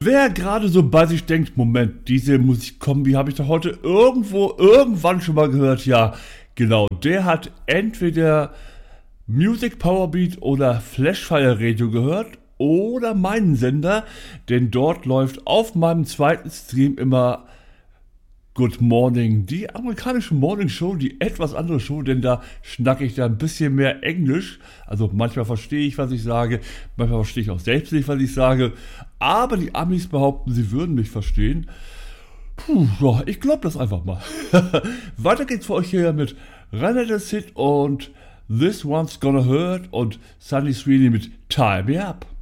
Wer gerade so bei sich denkt, Moment, diese Musikkombi habe ich doch heute irgendwann schon mal gehört. Ja, genau, der hat entweder Music Powerbeat oder Flashfire Radio gehört oder meinen Sender, denn dort läuft auf meinem zweiten Stream immer Good Morning, die amerikanische Morning Show, die etwas andere Show, denn da schnacke ich da ein bisschen mehr Englisch. Also manchmal verstehe ich, was ich sage, manchmal verstehe ich auch selbst nicht, was ich sage. Aber die Amis behaupten, sie würden mich verstehen. Puh, ja, ich glaube das einfach mal. Weiter geht's für euch hier mit Renata Sid und This One's Gonna Hurt und Sunny Sweeney mit Tie Me Up.